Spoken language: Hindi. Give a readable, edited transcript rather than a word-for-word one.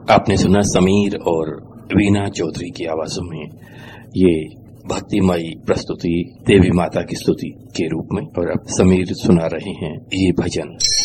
आपने सुना समीर और वीना चौधरी की आवाजों में ये भक्तिमयी प्रस्तुति देवी माता की स्तुति के रूप में। और अब समीर सुना रहे हैं ये भजन।